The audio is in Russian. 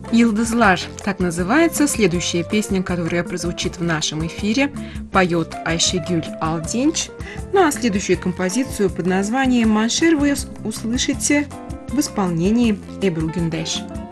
Йылдызлар, так называется следующая песня, которая прозвучит в нашем эфире. Поет Айшегюль Алдинч. Ну а следующую композицию под названием «Маншер» вы услышите в исполнении Ebru Gündeş.